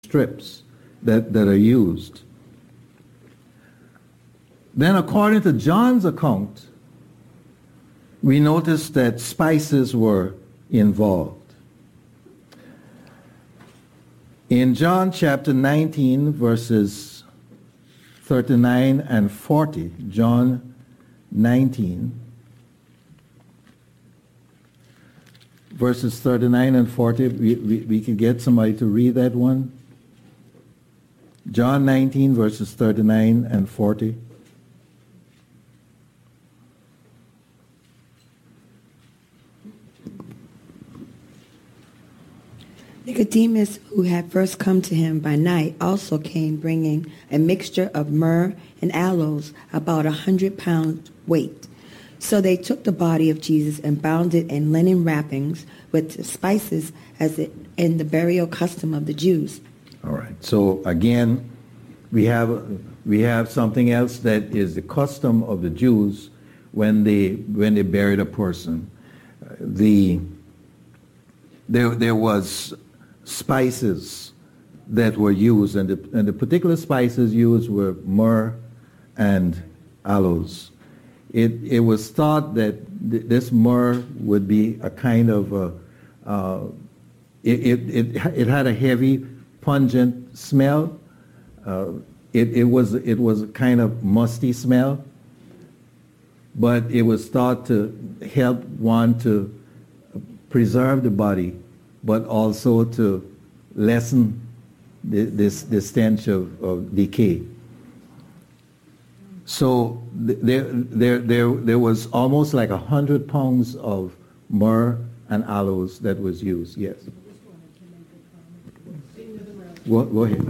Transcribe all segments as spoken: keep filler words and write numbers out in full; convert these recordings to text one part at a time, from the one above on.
strips that, that are used. Then according to John's account, we notice that spices were involved. In John chapter nineteen, verses thirty-nine and forty, John nineteen, verses thirty-nine and forty, we, we, we can get somebody to read that one. John nineteen, verses thirty-nine and forty. Nicodemus, who had first come to him by night, also came bringing a mixture of myrrh and aloes, about a hundred pounds weight. So they took the body of Jesus and bound it in linen wrappings with spices, as it in the burial custom of the Jews. All right. So again, we have we have something else that is the custom of the Jews when they when they buried a person. The there there was spices that were used, and the, and the particular spices used were myrrh and aloes. It it was thought that th- this myrrh would be a kind of a, uh, it, it it it had a heavy, pungent smell. Uh, it it was it was a kind of musty smell, but it was thought to help one to preserve the body, but also to lessen the, this the stench of, of decay. So there, there, there, there was almost like a hundred pounds of myrrh and aloes that was used. Yes. Go, go ahead.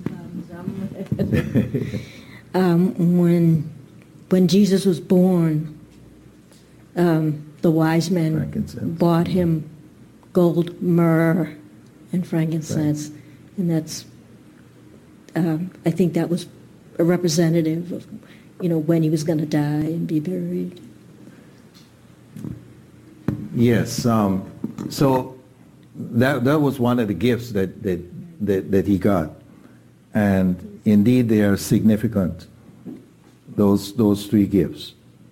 um, when when Jesus was born, um, the wise men bought him gold, myrrh, and frankincense, right. And that's um, I think that was a representative of, you know, when he was going to die and be buried. Yes. Um, so that that was one of the gifts that, that that that he got, and indeed they are significant. Those those three gifts.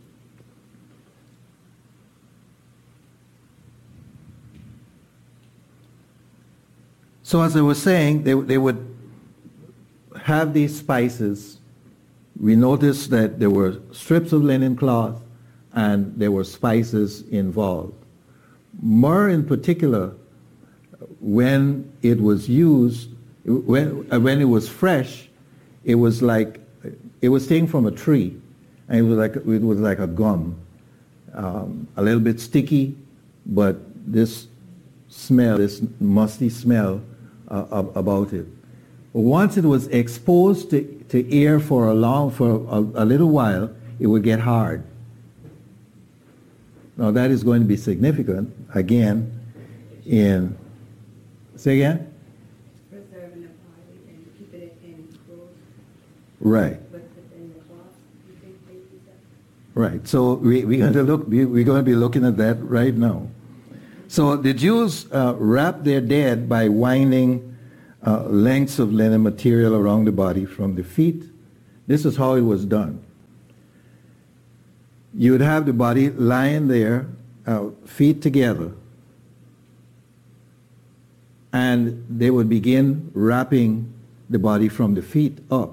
So as I was saying, they they would have these spices. We noticed that there were strips of linen cloth and there were spices involved. Myrrh in particular, when it was used, when, when it was fresh, it was like, it was taken from a tree, and it was like, it was like a gum. Um, a little bit sticky, but this smell, this musty smell uh, about it. Once it was exposed to, to air for a long, for a, a little while, it would get hard. Now that is going to be significant, again, in, say again? Preserving the body and keeping it in clothes. Right. Right. So we, we're going to look, we, we're going to be looking at that right now. So the Jews uh, wrapped their dead by winding Uh, lengths of linen material around the body from the feet. This is how it was done. You would have the body lying there, uh, feet together, and they would begin wrapping the body from the feet up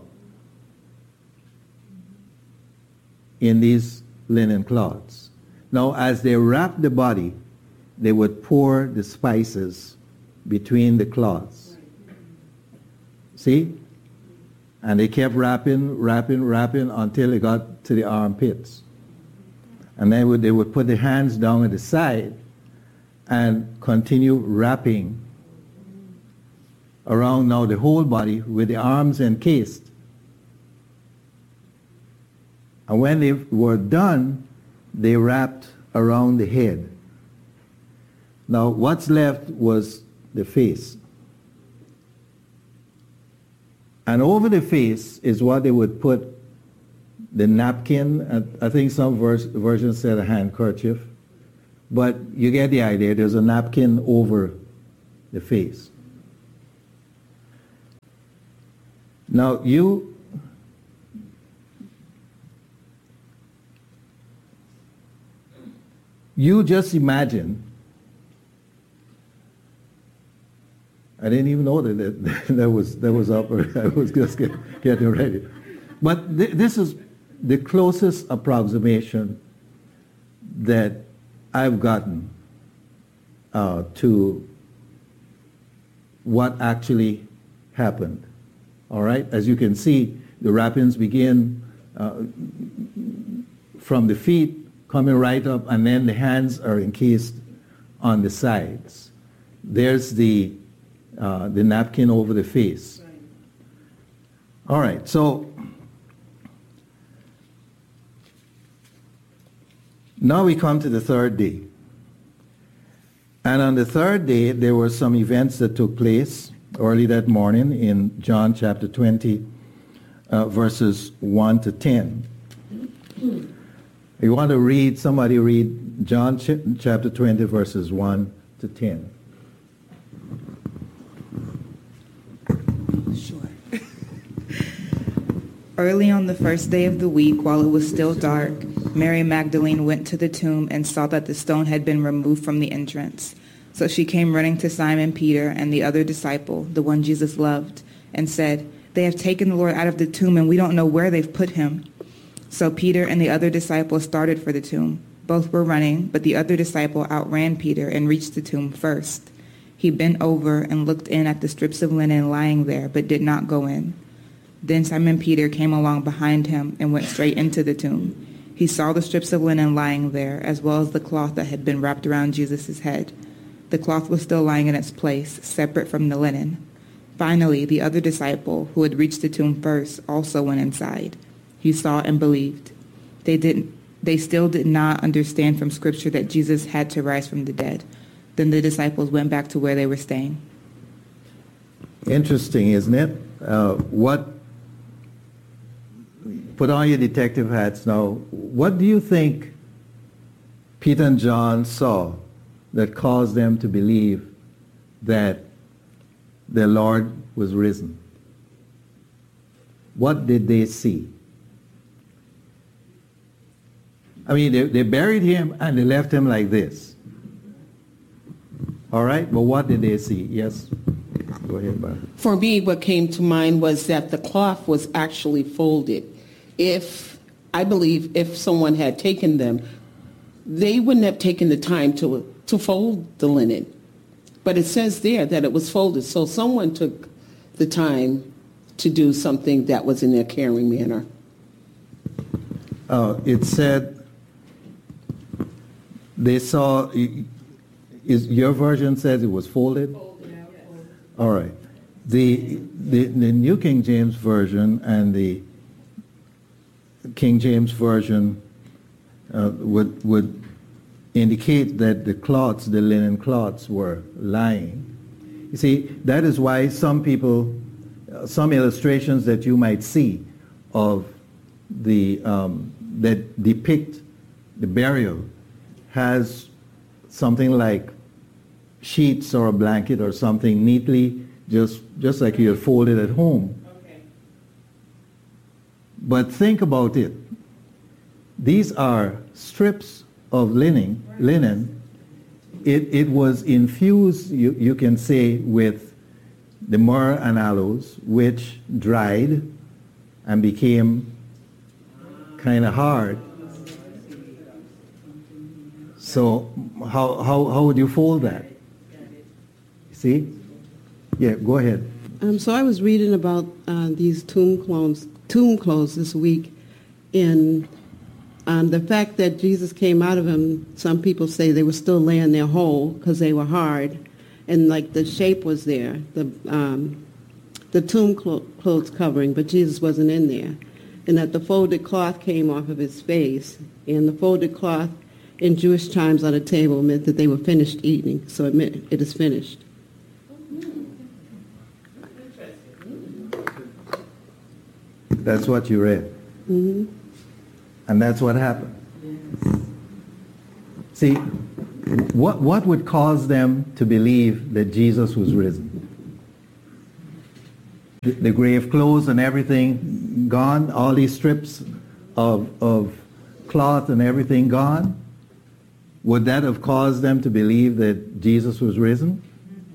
in these linen cloths. Now, as they wrapped the body, they would pour the spices between the cloths. See? And they kept wrapping, wrapping, wrapping until they got to the armpits. And then would, they would put their hands down at the side and continue wrapping around now the whole body with the arms encased. And when they were done, they wrapped around the head. Now what's left was the face. And over the face is what they would put the napkin. I think some vers- versions said a handkerchief. But you get the idea. There's a napkin over the face. Now, you, you just imagine, I didn't even know that that, that was that was up, or I was just get, getting ready. But th- this is the closest approximation that I've gotten uh, to what actually happened. All right? As you can see, the wrappings begin uh, from the feet, coming right up, and then the hands are encased on the sides. There's the, uh, the napkin over the face. All right, so now we come to the third day. And on the third day, there were some events that took place early that morning in John chapter twenty, uh, verses one to ten. You want to read, somebody read John ch- chapter twenty, verses one to ten. Sure. Early on the first day of the week, while it was still dark, Mary Magdalene went to the tomb and saw that the stone had been removed from the entrance. So she came running to Simon Peter and the other disciple, the one Jesus loved, and said, "They have taken the Lord out of the tomb, and we don't know where they've put him." So Peter and the other disciple started for the tomb. Both were running, but the other disciple outran Peter and reached the tomb first. He bent over and looked in at the strips of linen lying there, but did not go in. Then Simon Peter came along behind him and went straight into the tomb. He saw the strips of linen lying there, as well as the cloth that had been wrapped around Jesus' head. The cloth was still lying in its place, separate from the linen. Finally, the other disciple, who had reached the tomb first, also went inside. He saw and believed. They didn't. They still did not understand from Scripture that Jesus had to rise from the dead. Then the disciples went back to where they were staying. Interesting, isn't it? Uh, what? Put on your detective hats now. What do you think Peter and John saw that caused them to believe that their Lord was risen? What did they see? I mean, they, they buried him and they left him like this. All right, but what did they see? Yes, go ahead, Bob. For me, what came to mind was that the cloth was actually folded. If, I believe, if someone had taken them, they wouldn't have taken the time to to fold the linen. But it says there that it was folded, so someone took the time to do something that was in their caring manner. Uh, it said they saw, is your version says it was folded? Folded out. All right. The, the, the New King James Version and the King James Version uh, would, would indicate that the cloths, the linen cloths, were lying. You see, that is why some people, uh, some illustrations that you might see of the, um, that depict the burial has something like sheets or a blanket or something neatly, just, just like you fold it at home. Okay. But think about it. These are strips of linen, linen. It, it was infused, you, you can say, with the myrrh and aloes, which dried and became kind of hard. So how, how, how would you fold that? See? Yeah, go ahead. Um, so I was reading about uh, these tomb clothes, tomb clothes this week, and um, the fact that Jesus came out of them, some people say they were still laying there whole because they were hard, and like the shape was there, the um, the tomb clo- clothes covering, but Jesus wasn't in there, and that the folded cloth came off of his face, and the folded cloth in Jewish times on a table meant that they were finished eating, so it meant it is finished. That's what you read. Mm-hmm. And that's what happened. See, what, what would cause them to believe that Jesus was risen? the, the grave clothes and everything gone, all these strips of, of cloth and everything gone, would that have caused them to believe that Jesus was risen?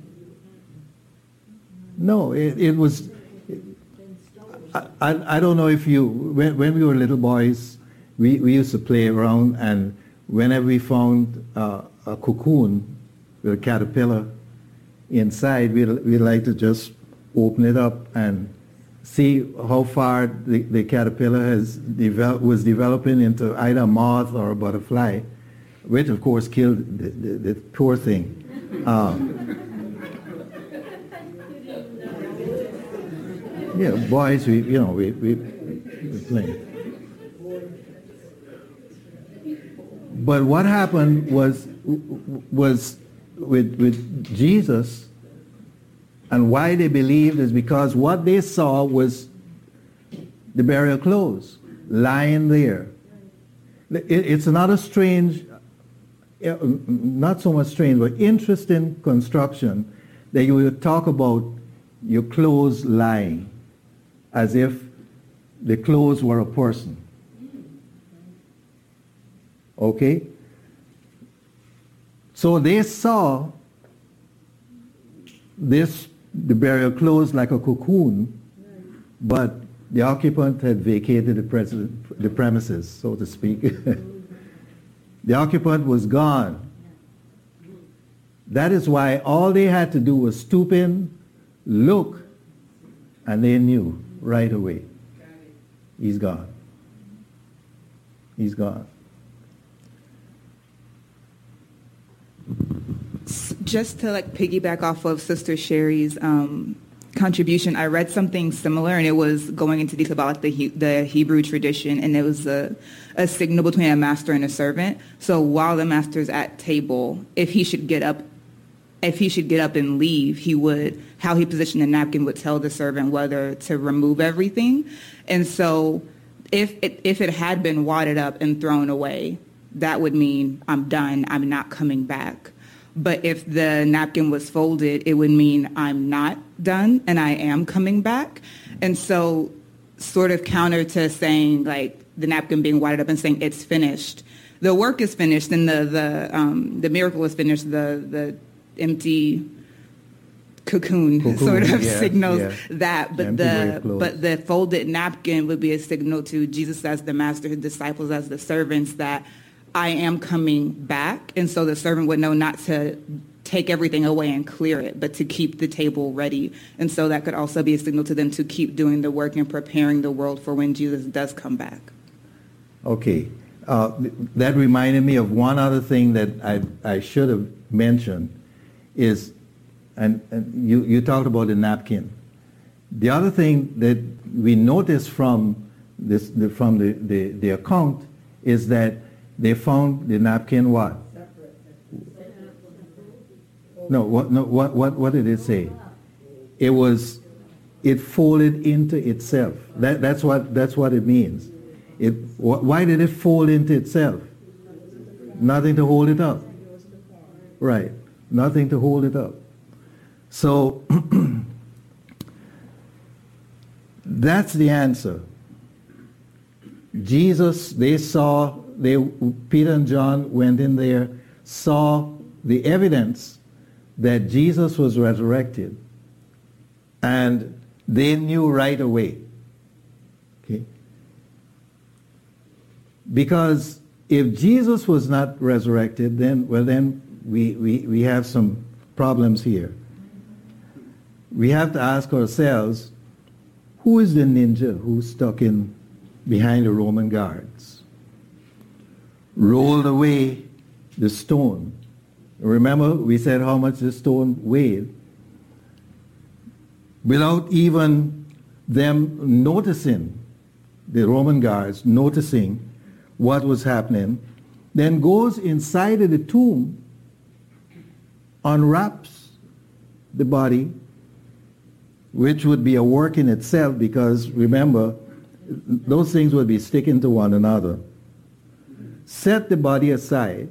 No, it, it was, I, I, I don't know if you, when, when we were little boys, we, we used to play around, and whenever we found uh, a cocoon with a caterpillar inside, we we like to just open it up and see how far the, the caterpillar has develop, was developing into either a moth or a butterfly, which of course killed the, the, the poor thing. Um, yeah, boys, we you know we we, we play. But what happened was was with with Jesus. And why they believed is because what they saw was the burial clothes lying there. It, it's not a strange, not so much strange, but interesting construction that you would talk about your clothes lying as if the clothes were a person. Okay? So they saw this the burial clothes like a cocoon, but the occupant had vacated the, pres- the premises, so to speak. The occupant was gone. That is why all they had to do was stoop in, look, and they knew right away. He's gone. He's gone. Just to like piggyback off of Sister Sherry's um, contribution, I read something similar, and it was going into detail about like the he- the Hebrew tradition, and it was a, a signal between a master and a servant. So while the master's at table, if he should get up, if he should get up and leave, he would, how he positioned the napkin would tell the servant whether to remove everything. And so if it, if it had been wadded up and thrown away, that would mean I'm done, I'm not coming back. But if the napkin was folded, it would mean I'm not done and I am coming back. And so sort of counter to saying like the napkin being wadded up and saying it's finished. The work is finished and the the um, the miracle is finished. The the empty cocoon, cocoon sort of yeah, signals yeah. that. But the but the folded napkin would be a signal to Jesus as the master, his disciples as the servants, that I am coming back. And so the servant would know not to take everything away and clear it, but to keep the table ready. And so that could also be a signal to them to keep doing the work and preparing the world for when Jesus does come back. Okay. Uh, that reminded me of one other thing that I, I should have mentioned is, and, and you, you talked about the napkin. The other thing that we noticed from this the, from the, the, the account is that they found the napkin what? No, what, no, what, what, what did it say? It was, it folded into itself. That, that's what, that's what it means. It, wh- why did it fold into itself? Nothing to hold it up. Right, nothing to hold it up. So, that's the answer. Jesus, they saw, they, Peter and John went in there, saw the evidence that Jesus was resurrected, and they knew right away. Okay? Because if Jesus was not resurrected, then, well, then we, we, we have some problems here. We have to ask ourselves, who is the ninja who stuck in behind the Roman guards, rolled away the stone? Remember, we said how much the stone weighed. Without even them noticing, the Roman guards noticing what was happening, then goes inside of the tomb, unwraps the body, which would be a work in itself because, remember, those things would be sticking to one another. Set the body aside,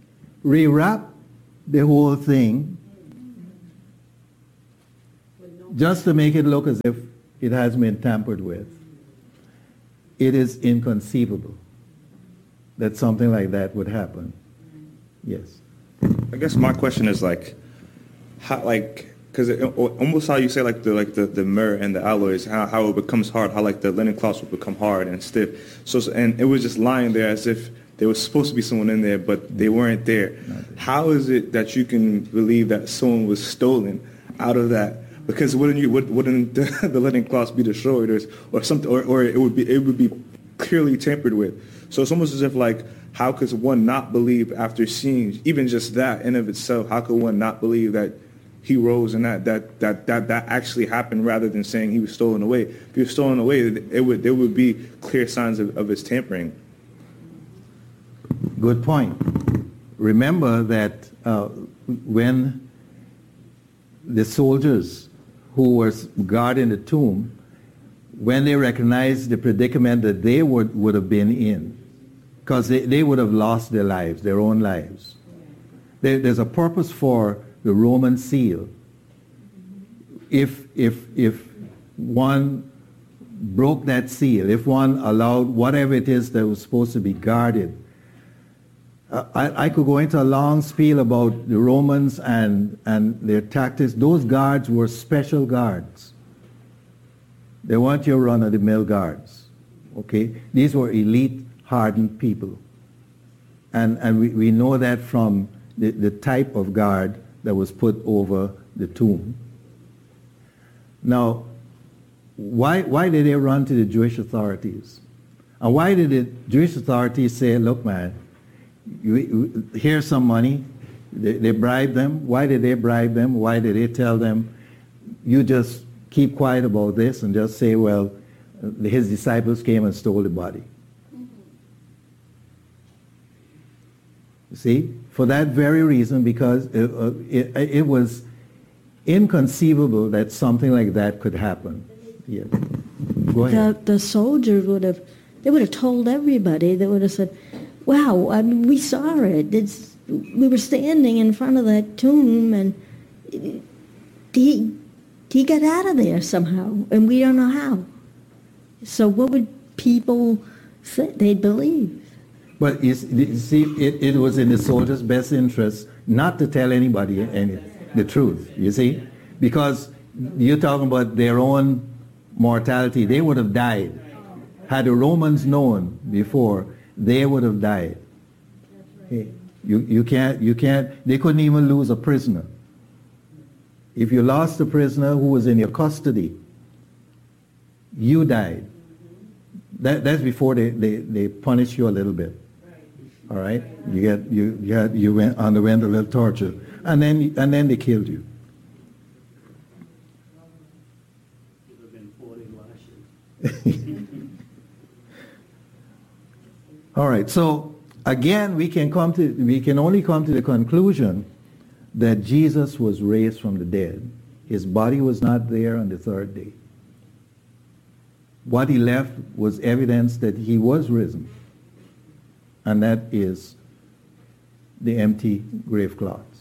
rewrap the whole thing, just to make it look as if it has been tampered with. It is inconceivable that something like that would happen. Yes. I guess my question is like, how, like, because almost how you say like the like the, the myrrh and the aloes, how, how it becomes hard, how like the linen cloths will become hard and stiff. So and it was just lying there as if there was supposed to be someone in there, but they weren't there. there. How is it that you can believe that someone was stolen out of that? Because wouldn't you would, wouldn't the, the linen cloths be destroyed or or something, or, or it would be it would be clearly tampered with? So it's almost as if like, how could one not believe after seeing even just that in of itself? How could one not believe that he rose and that that that that, that actually happened rather than saying he was stolen away? If he was stolen away, it would there would be clear signs of, of his tampering. Good point. Remember that uh, when the soldiers who were guarding the tomb, when they recognized the predicament that they would, would have been in, because they, they would have lost their lives, their own lives. There, there's a purpose for the Roman seal. If, if, if one broke that seal, if one allowed whatever it is that was supposed to be guarded, uh, I, I could go into a long spiel about the Romans and, and their tactics. Those guards were special guards. They weren't your run-of-the-mill guards. Okay? These were elite, hardened people. And, and we, we know that from the, the type of guard that was put over the tomb. Now, why, why did they run to the Jewish authorities? And why did the Jewish authorities say, look, man, you, you, here's some money. They, they bribed them. Why did they bribe them? Why did they tell them, you just keep quiet about this and just say, well, his disciples came and stole the body? You see? For that very reason, because it, uh, it, it was inconceivable that something like that could happen. Yeah. Go ahead. The, the soldiers would have, they would have told everybody. They would have said, wow, I mean, we saw it. It's, we were standing in front of that tomb, and he, he got out of there somehow, and we don't know how. So what would people say? They'd believe. But you see, it, it was in the soldiers' best interest not to tell anybody any, the truth, you see? Because you're talking about their own mortality. They would have died. Had the Romans known before, they would have died. Hey, you, you can't, you can't, they couldn't even lose a prisoner. If you lost a prisoner who was in your custody, you died. That, that's before they, they, they punish you a little bit. All right? You get you you, had, you went underwent a little torture. And then and then they killed you. All right, so again we can come to we can only come to the conclusion that Jesus was raised from the dead. His body was not there on the third day. What he left was evidence that he was risen. And that is the empty grave cloths.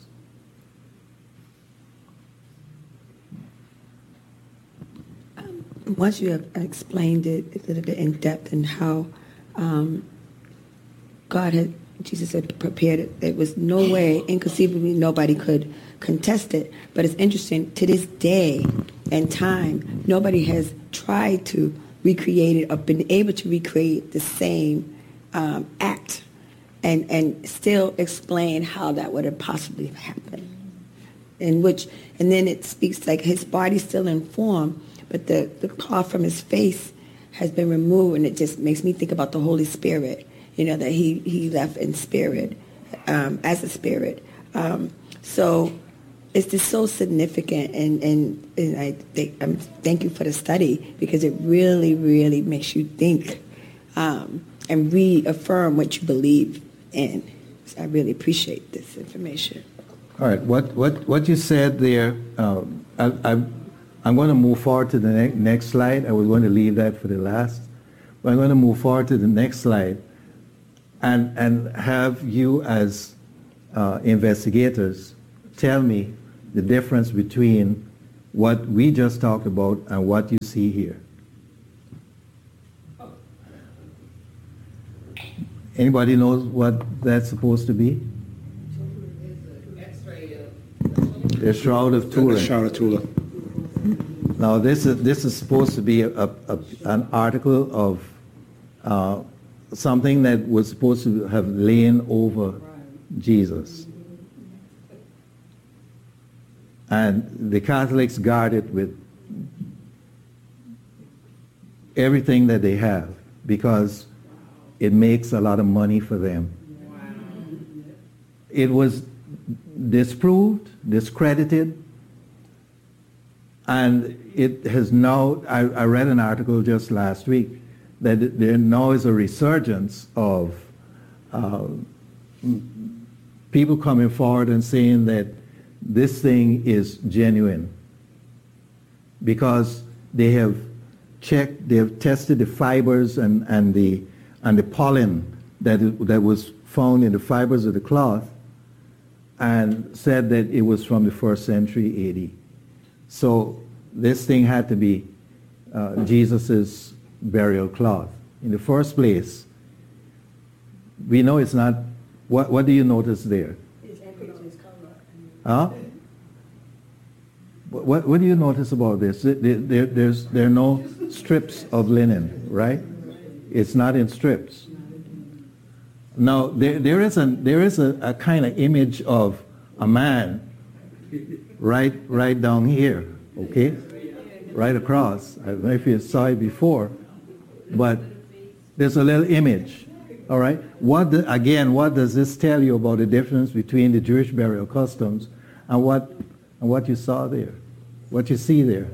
Um, once you have explained it a little bit in depth and how um, God had, Jesus had prepared it, there was no way, inconceivably, nobody could contest it. But it's interesting, to this day and time, nobody has tried to recreate it or been able to recreate the same Um, act and, and still explain how that would have possibly happened. In which, and then it speaks like his body's still in form, but the, the cloth from his face has been removed, and it just makes me think about the Holy Spirit, you know, that he, he left in spirit, um, as a spirit. Um, so it's just so significant, and, and, and I think, um, thank you for the study, because it really, really makes you think um, and reaffirm what you believe in. So I really appreciate this information. All right, what, what, what you said there, uh, I, I, I'm going to move forward to the ne- next slide. I was going to leave that for the last. But I'm going to move forward to the next slide and, and have you as uh, investigators tell me the difference between what we just talked about and what you see here? Anybody knows what that's supposed to be? The Shroud of Turin. The Shroud of Turin. Now, this is this is supposed to be a, a, an article of uh, something that was supposed to have lain over Jesus. And the Catholics guard it with everything that they have because it makes a lot of money for them. It was disproved, discredited, and it has now, I, I read an article just last week that there now is a resurgence of uh, people coming forward and saying that this thing is genuine because they have checked, they have tested the fibers and, and the and the pollen that that was found in the fibers of the cloth and said that it was from the first century A D. So this thing had to be uh, Jesus's burial cloth. In the first place, we know it's not. What, what do you notice there? Huh? What, what do you notice about this? There, there, there's, there are no strips of linen, right? It's not in strips. Now, there, there is, a, there is a, a kind of image of a man right, right down here, okay? Right across. I don't know if you saw it before, but there's a little image, all right? What the, again, what does this tell you about the difference between the Jewish burial customs and what, and what you saw there, what you see there?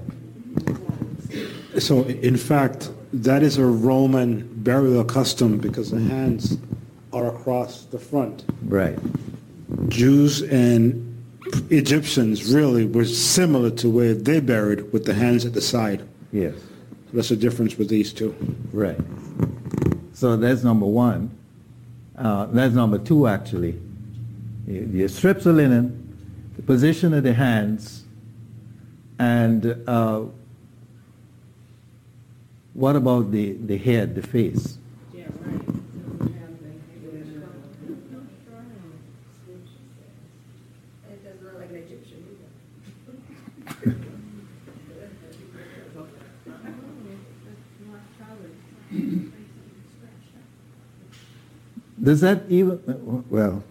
So, in fact, that is a Roman burial custom because the hands are across the front. Right. Jews and Egyptians really were similar to where they buried with the hands at the side. Yes. That's the difference with these two. Right. So that's number one. Uh, that's number two, actually. The strips of linen, the position of the hands, and uh, what about the, the head, the face? Yeah, right. It doesn't look like an Egyptian either. Does that even, well,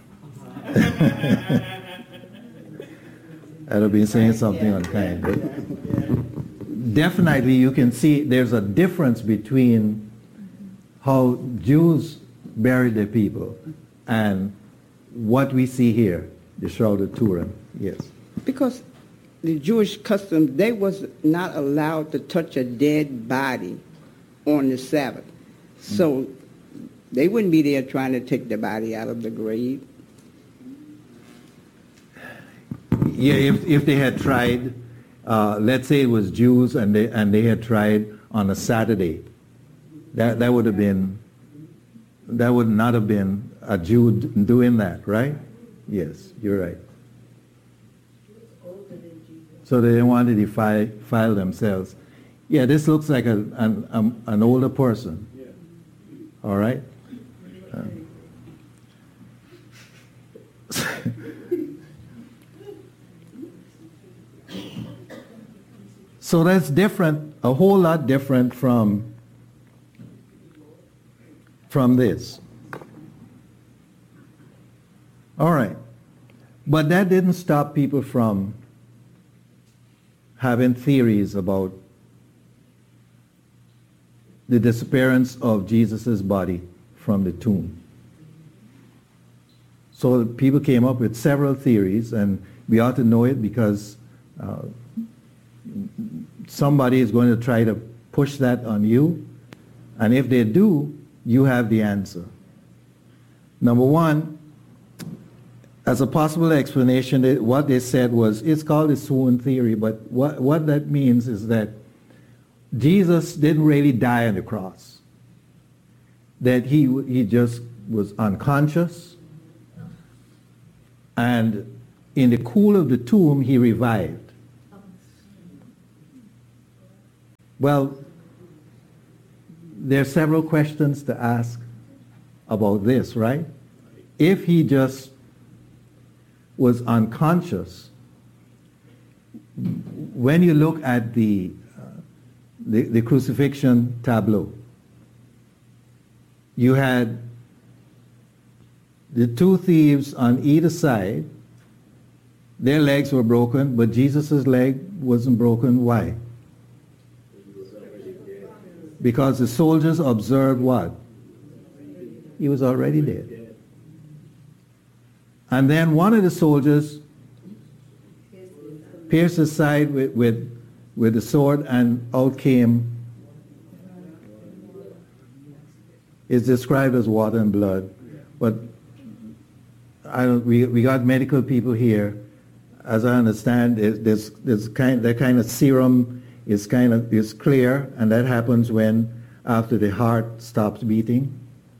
I'd have been saying something unkind. But definitely you can see there's a difference between how Jews buried their people and what we see here, the Shroud of Turin. Yes. Because the Jewish custom, they was not allowed to touch a dead body on the Sabbath. So they wouldn't be there trying to take the body out of the grave. Yeah, if, if they had tried, uh, let's say it was Jews and they, and they had tried on a Saturday, that, that would have been, that would not have been a Jew doing that, right? Yes, you're right. So they didn't want to defile, defile themselves. Yeah, this looks like a, an, um, an older person. All right? Uh, so that's different, a whole lot different from, from this. All right. But that didn't stop people from having theories about the disappearance of Jesus' body from the tomb. So people came up with several theories, and we ought to know it because uh, somebody is going to try to push that on you, and if they do, you have the answer. Number one, as a possible explanation, what they said was, it's called the swoon theory, but what, what that means is that Jesus didn't really die on the cross. That he, he just was unconscious, and in the cool of the tomb, he revived. Well, there are several questions to ask about this, right? If he just was unconscious, when you look at the, uh, the, the crucifixion tableau, you had the two thieves on either side. Their legs were broken, but Jesus' leg wasn't broken. Why? Because the soldiers observed what? He was already dead. And then one of the soldiers pierced his side with, with, with the sword, and out came, it's described as water and blood. But I don't, we, we got medical people here. As I understand, there's, there's kind, that kind of serum is kind of is clear, and that happens when after the heart stops beating.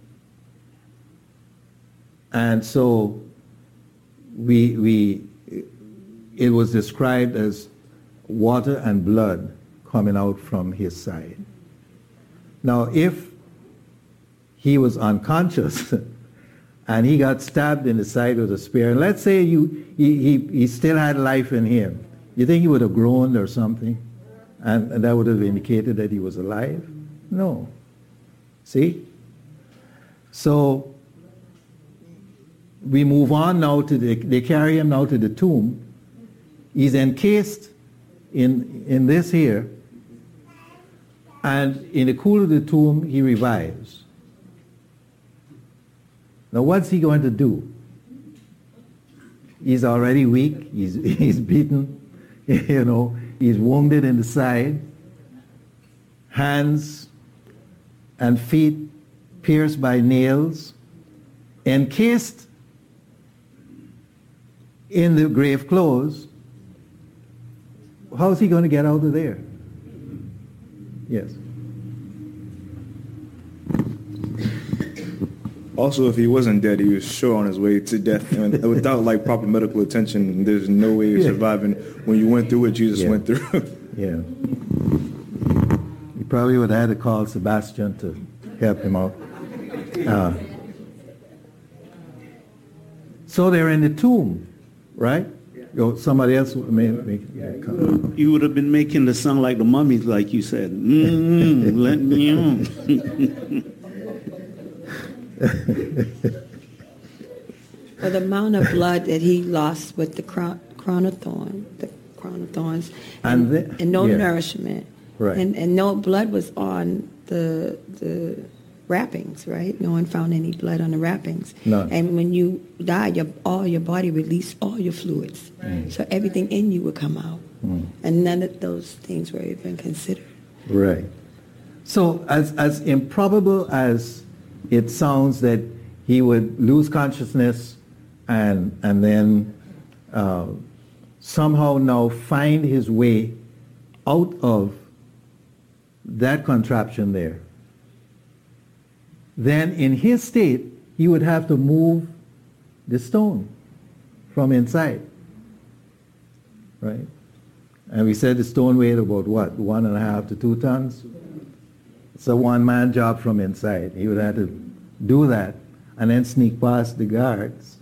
And so we we it was described as water and blood coming out from his side. Now, if he was unconscious and he got stabbed in the side with a spear, and let's say you he, he, he still had life in him, you think he would have groaned or something? And, and that would have indicated that he was alive? No. See? So we move on now to the, they carry him now to the tomb. He's encased in, in this here. And in the cool of the tomb, he revives. Now what's he going to do? He's already weak. He's, he's beaten, you know. He's wounded in the side, hands and feet pierced by nails, encased in the grave clothes. How's he going to get out of there? Yes. Also, if he wasn't dead, he was sure on his way to death. And without like proper medical attention, there's no way of surviving when you went through what Jesus yeah. went through. Yeah. He probably would have had to call Sebastian to help him out. Uh, so they're in the tomb, right? Or somebody else may, may yeah, come. You would have been making the sound like the mummies, like you said. Mm-hmm, let me on. For the amount of blood that he lost with the crown, crown of thorns, the crown of thorns, and, and, the, and no yeah. nourishment, right. and and no blood was on the the wrappings, right? No one found any blood on the wrappings. None. And when you die, your all your body released all your fluids, mm. so everything in you would come out, mm. and none of those things were even considered. Right. So as as improbable as it sounds that he would lose consciousness and and then uh, somehow now find his way out of that contraption there, then in his state, he would have to move the stone from inside, right? And we said the stone weighed about what, one and a half to two tons? It's a one-man job from inside. He would have to do that and then sneak past the guards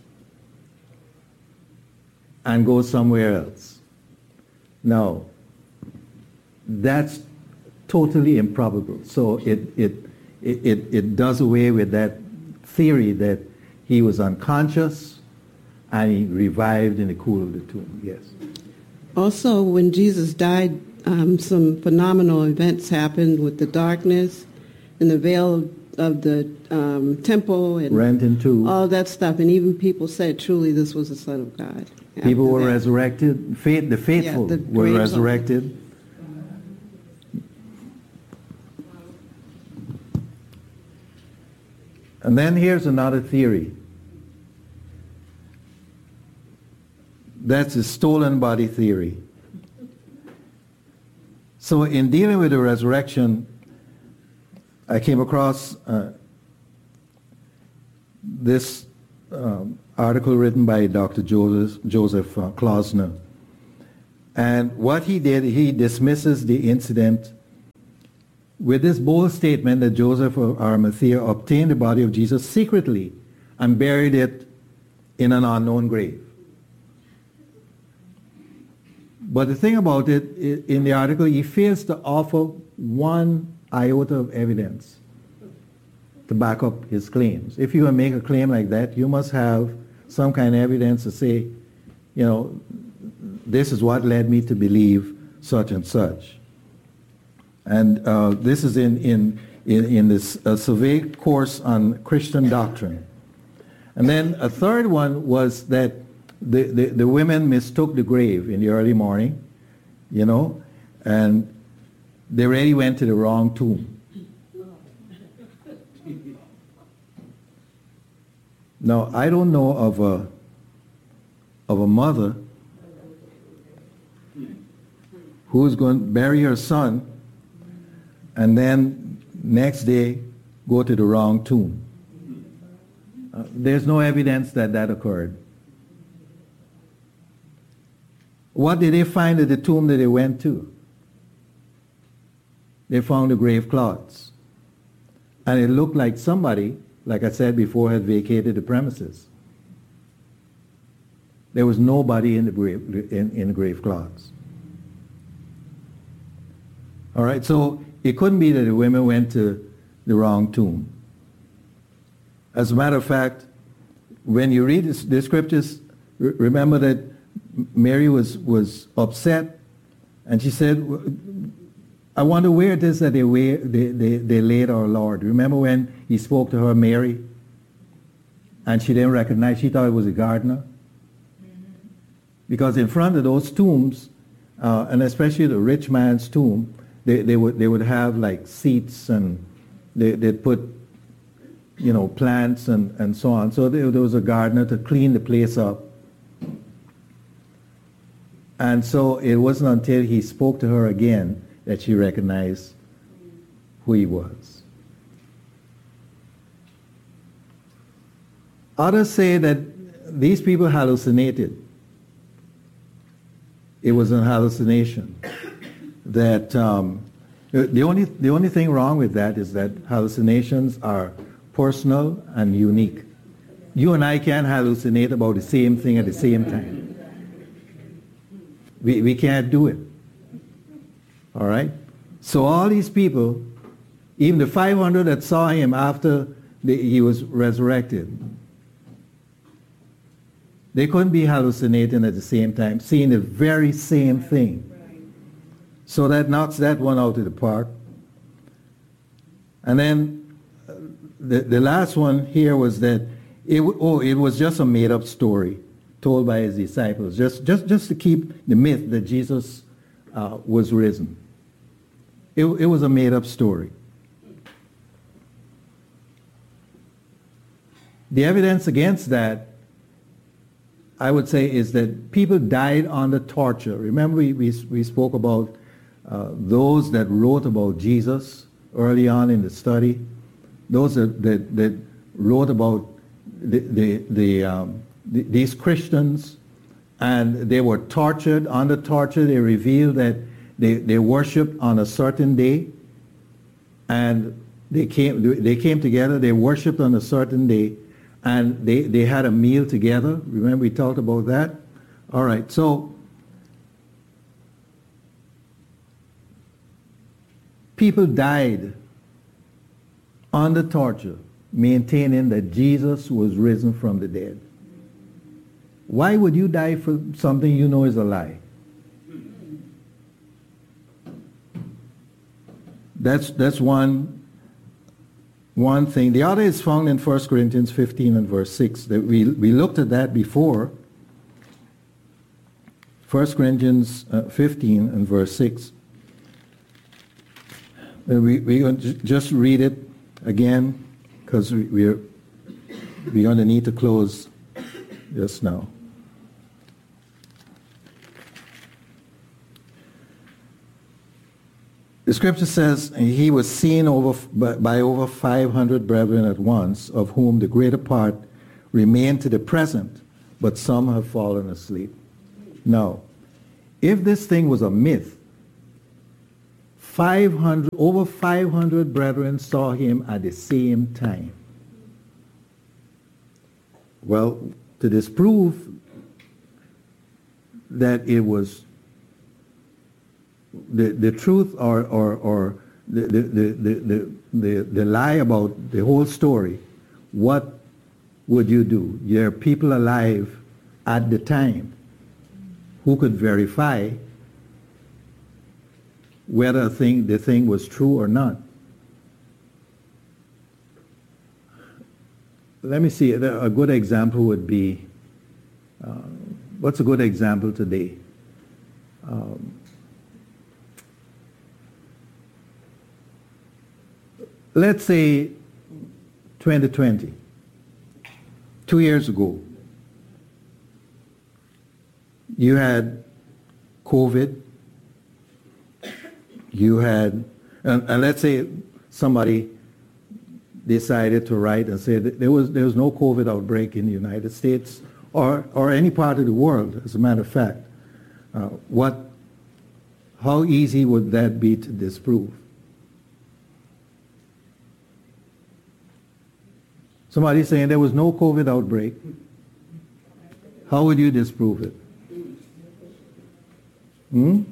and go somewhere else. Now, that's totally improbable. So it, it, it, it, it does away with that theory that he was unconscious and he revived in the cool of the tomb. Yes. Also, when Jesus died, um, some phenomenal events happened with the darkness and the veil of the um, temple and rent in two. All that stuff. And even people said, truly, this was the Son of God. People were that. resurrected. Faith, the faithful yeah, the were resurrected. And then here's another theory. That's a stolen body theory. So in dealing with the resurrection, I came across uh, this um, article written by Doctor Joseph, Joseph uh, Klausner. And what he did, he dismisses the incident with this bold statement that Joseph of Arimathea obtained the body of Jesus secretly and buried it in an unknown grave. But the thing about it, in the article, he fails to offer one iota of evidence to back up his claims. If you make a claim like that, you must have some kind of evidence to say, you know, this is what led me to believe such and such. And uh, this is in, in, in, in this uh, survey course on Christian doctrine. And then a third one was that the, the, the women mistook the grave in the early morning, you know, and they really went to the wrong tomb. Now, I don't know of a, of a mother who's going to bury her son and then next day go to the wrong tomb. Uh, there's no evidence that that occurred. What did they find at the tomb that they went to? They found the grave cloths. And it looked like somebody, like I said before, had vacated the premises. There was nobody in the grave, in, in the grave cloths. All right, so it couldn't be that the women went to the wrong tomb. As a matter of fact, when you read the, the scriptures, re- remember that Mary was, was upset, and she said, I wonder where it is that they, wear, they, they, they laid our Lord. Remember when he spoke to her, Mary, and she didn't recognize, she thought it was a gardener? Because in front of those tombs, uh, and especially the rich man's tomb, they, they, would, they would have like seats, and they, they'd put, you know, plants and, and so on. So there, there was a gardener to clean the place up. And so it wasn't until he spoke to her again that she recognized who he was. Others say that these people hallucinated. It was a hallucination. That um, the only the only thing wrong with that is that hallucinations are personal and unique. You and I can't hallucinate about the same thing at the same time. We, we can't do it. All right? So all these people, even the five hundred that saw him after the, he was resurrected, they couldn't be hallucinating at the same time, seeing the very same thing. So that knocks that one out of the park. And then the, the last one here was that it, oh, it was just a made-up story told by his disciples, just, just, just to keep the myth that Jesus uh, was risen. It, it was a made-up story. The evidence against that, I would say, is that people died under torture. Remember we, we, we spoke about uh, those that wrote about Jesus early on in the study, those that, that, that wrote about the, the, the um, these Christians, and they were tortured. Under torture, they revealed that they, they worshipped on a certain day, and they came they came together, they worshipped on a certain day, and they, they had a meal together. Remember we talked about that? All right, so people died under torture, maintaining that Jesus was risen from the dead. Why would you die for something you know is a lie? That's, that's one, one thing. The other is found in First Corinthians fifteen and verse six. That we, we looked at that before. First Corinthians fifteen and verse six. We, we're going to just read it again because we, we're, we're going to need to close just now. The scripture says, he was seen over by, by over five hundred brethren at once, of whom the greater part remain to the present, but some have fallen asleep. Now, if this thing was a myth, five hundred, over five hundred brethren saw him at the same time. Well, to disprove that it was the, the truth or, or, or the, the, the, the, the, the lie about the whole story, what would you do? There are people alive at the time who could verify whether a thing, the thing was true or not. Let me see, a good example would be, uh, what's a good example today? Um, let's say twenty twenty, two years ago, you had COVID, you had, and, and let's say somebody decided to write and say that there was there was no COVID outbreak in the United States or or any part of the world. As a matter of fact, uh, what, how easy would that be to disprove? Somebody saying there was no COVID outbreak. How would you disprove it? Hmm?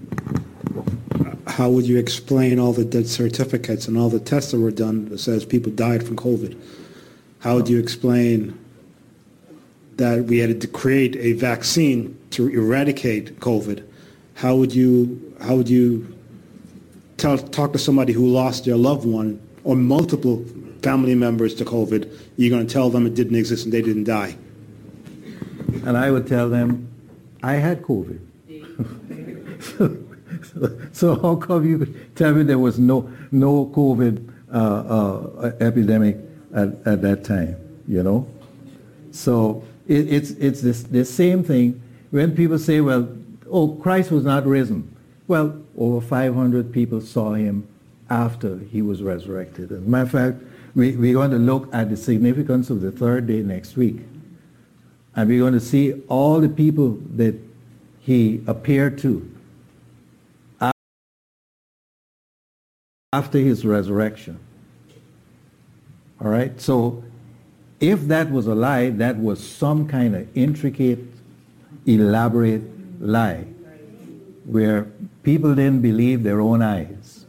How would you explain all the death certificates and all the tests that were done that says people died from COVID? How would you explain that we had to create a vaccine to eradicate COVID? How would you how would you tell, talk to somebody who lost their loved one or multiple family members to COVID? You're going to tell them it didn't exist and they didn't die. And I would tell them, I had COVID. So, so how come you could tell me there was no no COVID uh, uh, epidemic at, at that time? You know, so it, it's it's this the same thing when people say, well, oh, Christ was not risen. Well, over five hundred people saw him after he was resurrected. As a matter of fact, we, we're going to look at the significance of the third day next week, and we're going to see all the people that he appeared to after his resurrection. All right? So if that was a lie, that was some kind of intricate, elaborate lie where people didn't believe their own eyes.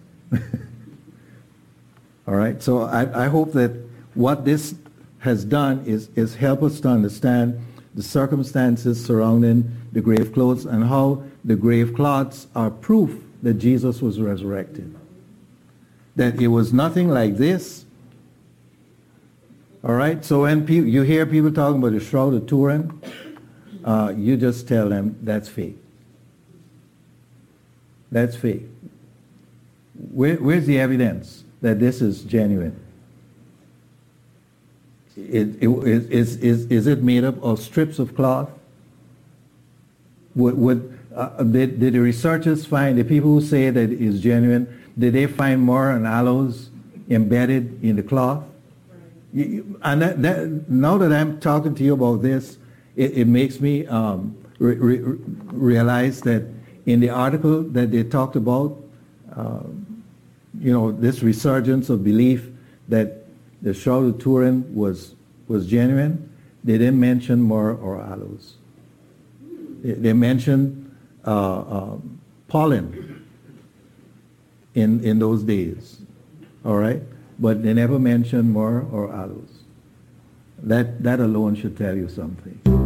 All right? So I, I hope that what this has done is, is help us to understand the circumstances surrounding the grave clothes and how the grave cloths are proof that Jesus was resurrected. That it was nothing like this. All right? So when pe- you hear people talking about the Shroud of Turin, uh, you just tell them that's fake. That's fake. Where, where's the evidence that this is genuine? It, it, is, is, is it made up of strips of cloth? Would, would, uh, did, did the researchers find, the people who say that it is genuine, did they find myrrh and aloes embedded in the cloth? You, you, and that, that, now that I'm talking to you about this, it, it makes me um, re, re, realize that in the article that they talked about, uh, you know, this resurgence of belief that the Shroud of Turin was, was genuine, they didn't mention myrrh or aloes. They, they mentioned uh, uh, pollen in, in those days, all right? But they never mentioned myrrh or aloes. That, that alone should tell you something.